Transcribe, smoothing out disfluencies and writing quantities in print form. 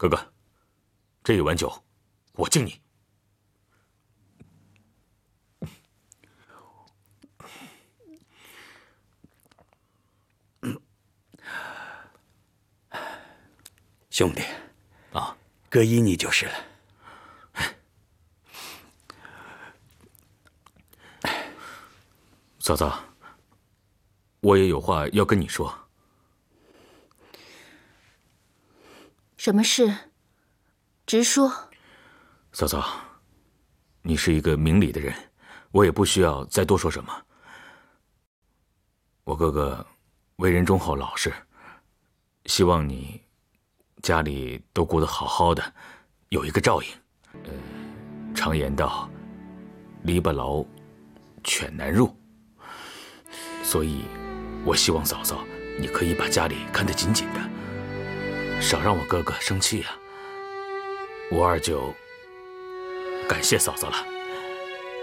哥哥，这一碗酒，我敬你。 兄弟， 啊， 哥依你就是了。 嫂嫂，我也有话要跟你说。 什么事？直说。 嫂嫂，你是一个明理的人，我也不需要再多说什么。我哥哥为人忠厚老实，希望你家里都过得好好的，有一个照应。常言道，篱笆牢，犬难入。所以，我希望嫂嫂你可以把家里看得紧紧的，少让我哥哥生气啊。我二舅感谢嫂嫂了。